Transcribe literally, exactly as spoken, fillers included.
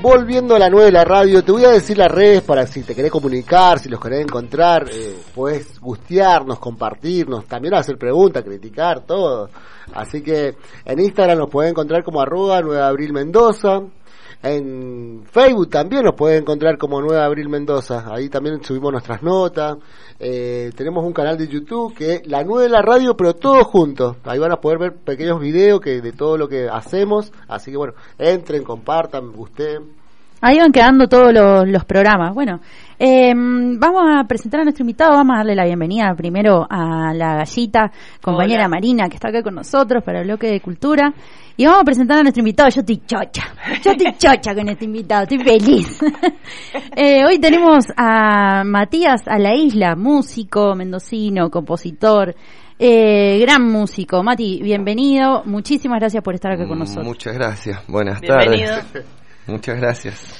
volviendo a la nueve de la radio, te voy a decir las redes para si te querés comunicar, si los querés encontrar, eh, podés gustearnos, compartirnos, también hacer preguntas, criticar, todo. Así que en Instagram nos podés encontrar como arroba nueve de abril Mendoza. En Facebook también nos pueden encontrar como nueve de abril Mendoza. Ahí también subimos nuestras notas. Eh, tenemos un canal de YouTube que es La nueve de la radio, pero todos juntos. Ahí van a poder ver pequeños videos que de todo lo que hacemos. Así que bueno, entren, compartan, gusten. Ahí van quedando todos los, los programas. Bueno, eh, vamos a presentar a nuestro invitado. Vamos a darle la bienvenida primero a la Gallita, compañera Hola. Marina, que está acá con nosotros para el bloque de cultura. Y vamos a presentar a nuestro invitado. Yo estoy chocha, yo estoy chocha con este invitado, estoy feliz. eh, hoy tenemos a Matías a la Isla, músico mendocino, compositor, eh, gran músico. Mati, bienvenido. Muchísimas gracias por estar acá con nosotros. Muchas gracias. Buenas Bienvenido. tardes. Muchas gracias.